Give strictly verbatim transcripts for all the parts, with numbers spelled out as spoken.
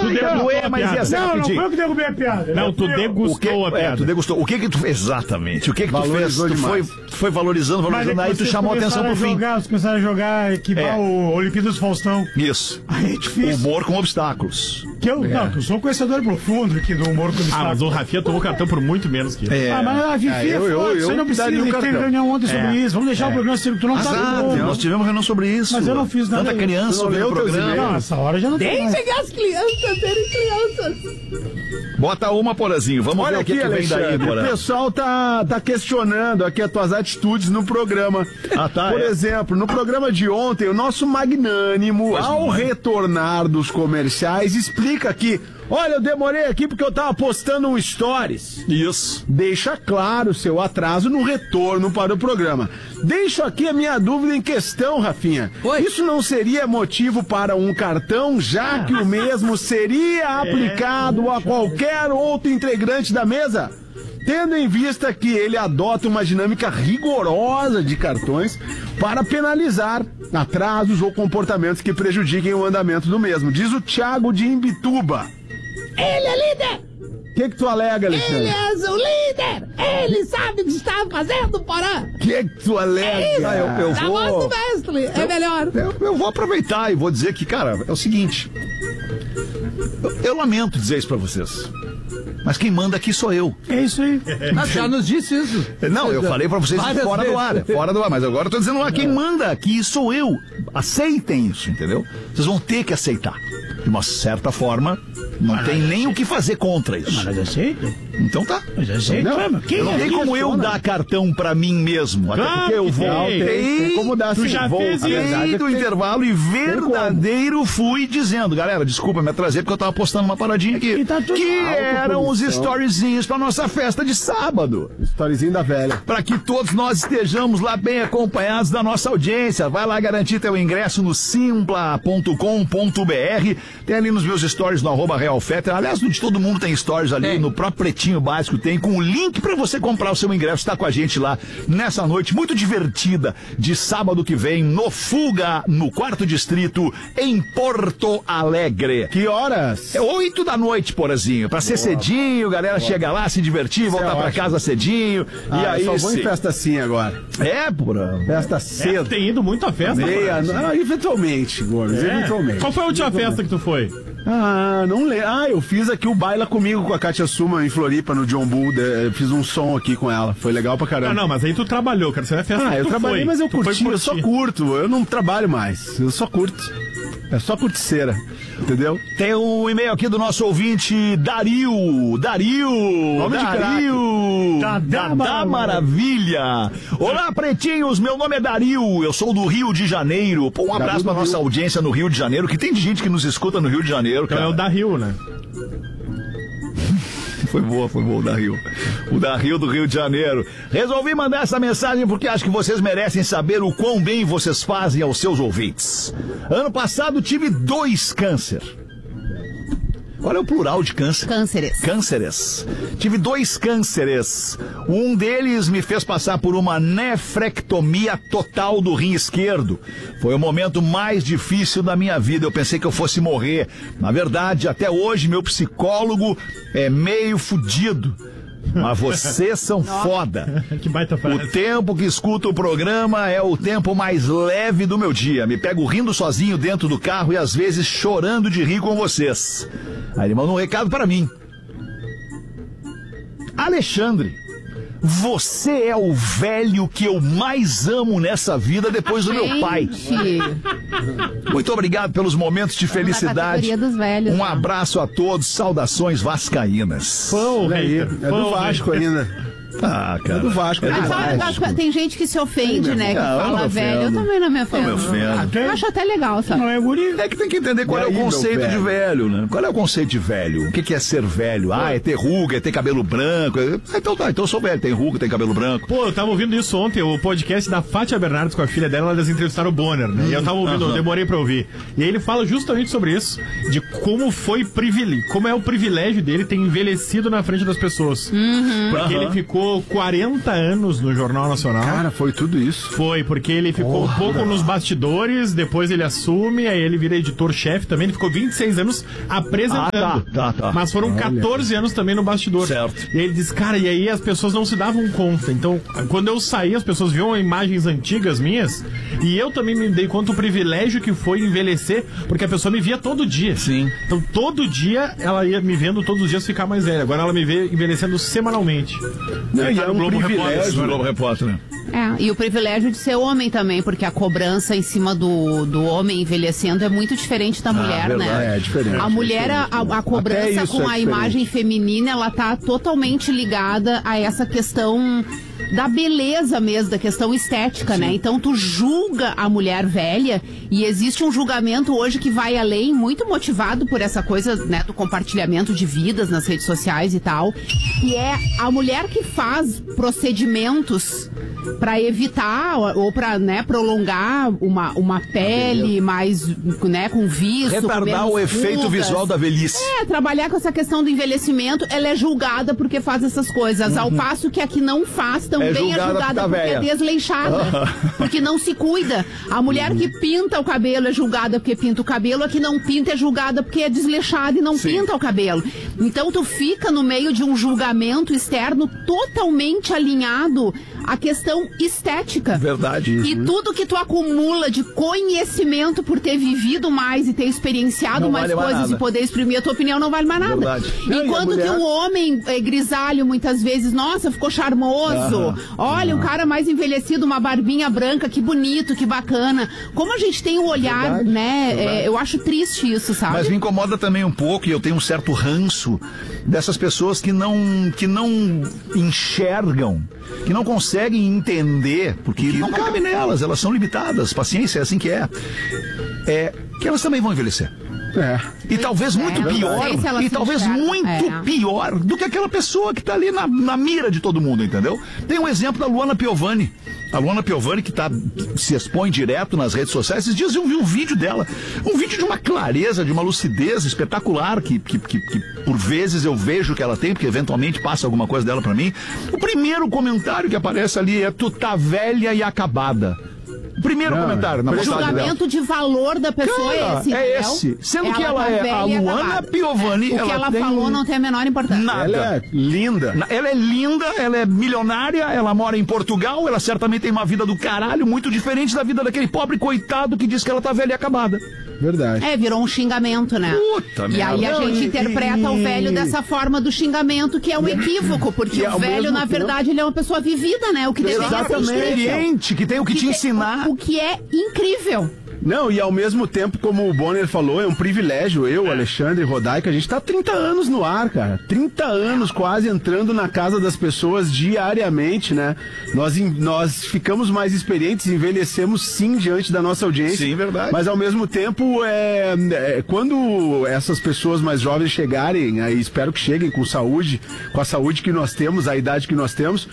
Tu derrubou é, mas ia ser Não, não rapidinho. foi eu que derrubei a piada. Não, tu degustou a piada. É, tu degustou. O que que tu fez? Exatamente. O que que tu fez? Tu foi, foi valorizando, Mas é valorizando, que aí tu vocês chamou a atenção pro começaram a fim. jogar, vocês começaram a jogar, equipar É. o Olimpíadas Faustão. Isso. Aí é difícil. Humor com obstáculos. Que eu, não, que eu sou um conhecedor profundo aqui do humor com Ah, mas o Rafinha tomou cartão por muito menos que isso. É. Ah, mas a Fifi Ah, é eu- eu- foda, eu você não precisa, daria um teve cartão. reunião ontem sobre É. isso, vamos deixar o programa ser, tu não Azar, sabe como. nós tivemos reunião sobre isso. Mas eu não fiz nada Tanta disso. criança Tu não ouvindo o leu teus programa. Não, essa hora já não tem mais. Deixem as crianças serem crianças. Bota uma, Porazinho. Vamos Olha ver o que, aqui, que vem daí, Alexandre, o Porã. pessoal tá, tá questionando aqui as tuas atitudes no programa. Ah, tá, Por é. exemplo, no programa de ontem, o nosso magnânimo, Pois ao não. retornar dos comerciais, explica aqui, olha, eu demorei aqui porque eu tava postando um stories. Isso. Deixa claro seu atraso no retorno para o programa. Deixo aqui a minha dúvida em questão, Rafinha. Oi. Isso não seria motivo para um cartão, já que o mesmo seria aplicado a qualquer outro integrante da mesa? Tendo em vista que ele adota uma dinâmica rigorosa de cartões para penalizar atrasos ou comportamentos que prejudiquem o andamento do mesmo. Diz o Thiago de Imbituba. Ele é líder! O que, que tu alega, Ele Alexandre? é o líder! Ele sabe o que está fazendo, Porã! O que, que tu alega? Ah, eu- eu Da vou- voz do mestre, é melhor. Eu, eu vou aproveitar e vou dizer que, cara, é o seguinte. Eu, eu lamento dizer isso pra vocês. Mas quem manda aqui sou eu. É isso aí. Mas já nos disse isso. Não, eu falei pra vocês Várias fora do vezes. ar, fora do ar, mas agora eu tô dizendo lá, quem manda aqui sou eu. Aceitem isso, entendeu? Vocês vão ter que aceitar. De uma certa forma, não tem nem o que fazer contra isso. Mas aceita. Então tá. Mas aceita. Mas quem Não é tem que como eu funciona? dar cartão pra mim mesmo. Até Claro porque eu que voltei tem. Tem como dar Tu assim, já volta. fez A isso. verdade é que do tem- intervalo e verdadeiro fui dizendo, galera, desculpa me atrasei porque eu tava postando uma paradinha aqui. E tá tudo que eram os autoprodução. storyzinhos pra nossa festa de sábado. Storyzinho da velha. Para que todos nós estejamos lá bem acompanhados da nossa audiência. Vai lá garantir teu ingresso no simpla ponto com ponto br. Tem ali nos meus stories no arroba realfetter. Aliás, no de todo mundo tem stories ali, Tem. no próprio Pretinho Básico tem, com o link para você comprar o seu ingresso. Está com a gente lá nessa noite muito divertida de sábado que vem no Fuga, no quarto distrito, em Porto Alegre. Que horas? É oito da noite, Porazinho. Pra ser cedinho, galera chega lá, se divertir, voltar pra ótimo. casa cedinho. Ah, e aí, só vou em sim. festa assim agora. É, Porã. Festa É, cedo. tem ido muito à festa. Meia, Porã. ah, eventualmente, Gomes, É. eventualmente. Qual foi a última festa que tu foi? Ah, não lembro. Ah, eu fiz aqui o Baila Comigo com a Kátia Suma em Floripa, no John Bull. de- Eu fiz um som aqui com ela. Foi legal pra caramba. Não, não, mas aí tu trabalhou, cara. Você não é festa Ah, que eu tu trabalhei, foi. mas eu Tu foi curti, eu só curtir. curto. Eu não trabalho mais. Eu só curto. É só curticeira. Entendeu? Tem um e-mail aqui do nosso ouvinte, Dario. Dario. Nome de Dario. Dadá Dadá Maravilha. Olá, pretinhos. Meu nome é Dario. Eu sou do Rio de Janeiro. Pô, um abraço Dario pra do nossa Rio. audiência no Rio de Janeiro, que tem gente que nos escuta no Rio de Janeiro, Então cara. é o da Rio, né? Foi boa, foi boa o da Rio. O da Rio do Rio de Janeiro. Resolvi mandar essa mensagem porque acho que vocês merecem saber o quão bem vocês fazem aos seus ouvintes. Ano passado tive dois câncer. Qual é o plural de câncer? Cânceres. Cânceres. Tive dois cânceres. Um deles me fez passar por uma nefrectomia total do rim esquerdo. Foi o momento mais difícil da minha vida. Eu pensei que eu fosse morrer. Na verdade, até hoje, meu psicólogo é meio fudido. Mas vocês são foda. Que baita O frase. tempo que escuto o programa é o tempo mais leve do meu dia. Me pego rindo sozinho dentro do carro e às vezes chorando de rir com vocês. Aí ele manda um recado para mim. Alexandre, você é o velho que eu mais amo nessa vida depois do meu pai. Gente, Muito obrigado pelos momentos de felicidade. categoria dos velhos, Um né? abraço a todos. Saudações vascaínas. Fã, Olha aí, hater. é Fã, do Vasco hater. ainda. Ah, cara. É do Vasco. É do Ah, sabe, Vasco. tá- tem gente que se ofende, né? Que Não, eu não fala me velho. Eu ofendo. também não me Não ofendo. me ofendo. Eu acho até legal, sabe? Não é guri. É que tem que entender qual E é aí, o meu conceito velho? de velho, né? Qual é o conceito de velho? O que que é ser velho? Ah, é ter ruga, é ter cabelo branco. Ah, então tá, então eu sou velho, tem ruga, tem cabelo branco. Pô, eu tava ouvindo isso ontem, o podcast da Fátia Bernardes com a filha dela, elas entrevistaram o Bonner, né? E eu tava ouvindo, eu demorei pra ouvir. E aí ele fala justamente sobre isso, de como foi privilégio, como é o privilégio dele ter envelhecido na frente das pessoas. Porque Aham. ele ficou ficou quarenta anos no Jornal Nacional. Cara, foi tudo isso. Foi, porque ele ficou um pouco nos bastidores, depois ele assume, aí ele vira editor-chefe também, ele ficou vinte e seis anos apresentando. Ah, tá, tá, tá. Mas foram quatorze anos também no bastidor. Certo. E ele diz, cara, e aí as pessoas não se davam conta. Então, quando eu saí, as pessoas viam imagens antigas minhas, e eu também me dei conta do privilégio que foi envelhecer, porque a pessoa me via todo dia. Sim. Então, todo dia, ela ia me vendo todos os dias ficar mais velha. Agora ela me vê envelhecendo semanalmente. Não, e Tá é no um Globo privilégio, Repórter, Do Globo Repórter, né? É, e o privilégio de ser homem também, porque a cobrança em cima do, do homem envelhecendo é muito diferente da mulher, verdade, né? é diferente, A mulher, é a, a Até cobrança isso com é a diferente. imagem feminina, ela tá totalmente ligada a essa questão da beleza mesmo, da questão estética, né? Então tu julga a mulher velha e existe um julgamento hoje que vai além, muito motivado por essa coisa, né, do compartilhamento de vidas nas redes sociais e tal, que é a mulher que faz procedimentos para evitar ou para, né, prolongar uma, uma pele mais, né, com viço, com Retardar menos o efeito rugas. visual da velhice. É, trabalhar com essa questão do envelhecimento, ela é julgada porque faz essas coisas, ao passo que a que não faz também é julgada julgada, porque tá porque velha. é desleixada, porque não se cuida. A mulher que pinta o cabelo é julgada porque pinta o cabelo, a que não pinta é julgada porque é desleixada e não Sim. pinta o cabelo. Então tu fica no meio de um julgamento externo totalmente alinhado à questão estética. Verdade. E tudo que tu acumula de conhecimento por ter vivido mais e ter experienciado Não mais vale mais coisas nada. e poder exprimir a tua opinião não vale mais nada. Verdade. Não, e a Enquanto mulher- que um homem é, grisalho, muitas vezes, nossa, ficou charmoso. Olha, o cara mais envelhecido, uma barbinha branca, que bonito, que bacana. Como a gente tem o olhar, Verdade, né? verdade. é, eu acho triste isso, sabe? Mas me incomoda também um pouco, e eu tenho um certo ranço dessas pessoas que não, que não enxergam, que não conseguem entender, porque não cabe nelas, elas são limitadas, paciência, é assim que é. É que elas também vão envelhecer. É. E talvez muito eu não pior, sei se elas e se talvez enxergam. muito É. pior do que aquela pessoa que tá ali na, na mira de todo mundo, entendeu? Tem um exemplo da Luana Piovani. A Luana Piovani, que tá, se expõe direto nas redes sociais. Esses dias eu vi um vídeo dela. Um vídeo de uma clareza, de uma lucidez espetacular, que, que, que, que por vezes eu vejo que ela tem, porque eventualmente passa alguma coisa dela pra mim. O primeiro comentário que aparece ali é: tu tá velha e acabada. O primeiro Não, comentário na O postagem dela. julgamento de valor da pessoa Cara, é esse, é entendeu? esse. Sendo que ela tá é a velha e Luana acabada. Piovani, O que ela ela tem falou um- não tem a menor importância. Nada. Ela é linda. Na- Ela é linda, ela é milionária, ela mora em Portugal, ela certamente tem uma vida do caralho muito diferente da vida daquele pobre coitado que diz que ela tá velha e acabada. Verdade. É, virou um xingamento, né? Puta E aí merda. a Não, gente e- interpreta e- o velho dessa forma do xingamento, que é um equívoco, porque e o ao velho, mesmo na tempo- verdade, ele é uma pessoa vivida, né? O que deveria ser Exatamente. incrível. Experiente, que tem o que te te- ensinar. O que é incrível. Não, e ao mesmo tempo, como o Bonner falou, é um privilégio, eu, Alexandre e Rodaica, a gente tá há trinta anos no ar, cara. trinta anos quase entrando na casa das pessoas diariamente, né? Nós, em- nós ficamos mais experientes, envelhecemos sim diante da nossa audiência. Sim, verdade. Mas ao mesmo tempo, é, é, quando essas pessoas mais jovens chegarem, aí espero que cheguem com saúde, com a saúde que nós temos, a idade que nós temos,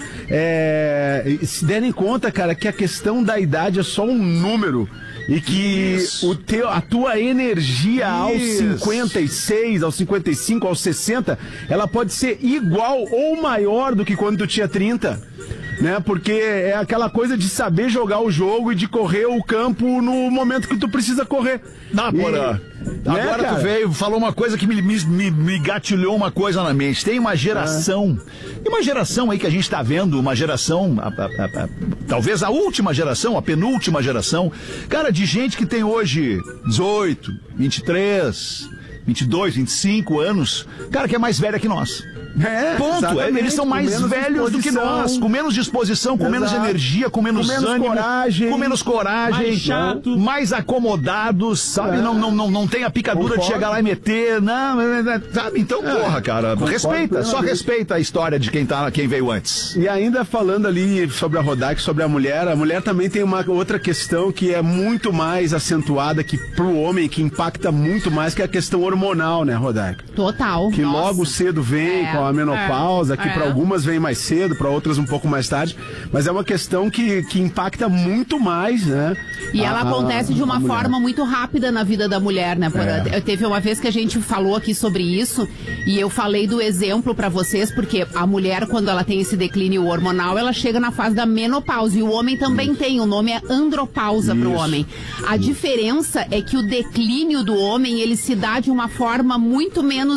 é, se derem conta, cara, que a questão da idade é só um número. E que o teu, a tua energia aos Isso. cinquenta e seis, aos cinquenta e cinco, aos sessenta, ela pode ser igual ou maior do que quando tu tinha trinta. Né? Porque é aquela coisa de saber jogar o jogo e de correr o campo no momento que tu precisa correr. Dá, E- Porã. né, Agora cara? tu veio, falou uma coisa que me, me, me, me gatilhou uma coisa na mente. Tem uma geração, e uma geração aí que a gente tá vendo, uma geração, a- a- a- a- talvez a última geração, a penúltima geração, cara, de gente que tem hoje dezoito, vinte e três, vinte e dois, vinte e cinco anos, cara, que é mais velha que nós. É, Ponto. exatamente, Eles são com mais menos velhos do que disposição. nós, com menos disposição, com menos Exato. energia, com menos, Com menos ânimo, coragem. com menos coragem, Mais chato. mais acomodados, sabe? É. Não, não, não, não tem a picadura Concordo. de chegar lá e meter, não, é, é, sabe? Então, porra, cara, concordo respeita, só plenamente. respeita a história de quem tá, quem veio antes. E ainda falando ali sobre a Rodak, sobre a mulher, a mulher também tem uma outra questão que é muito mais acentuada que pro homem, que impacta muito mais, que é a questão hormonal, né, Rodak? Total. Que Nossa. logo cedo vem É, com a menopausa, é, que é. para algumas vem mais cedo, para outras um pouco mais tarde, mas é uma questão que, que impacta muito mais, né? E a- ela a- acontece de a uma mulher. forma muito rápida na vida da mulher, né? Por- É. Teve uma vez que a gente falou aqui sobre isso e eu falei do exemplo pra vocês, porque a mulher, quando ela tem esse declínio hormonal, ela chega na fase da menopausa. E o homem também tem, o nome é andropausa pro Isso. homem. A diferença é que o declínio do homem, ele se dá de uma forma muito menos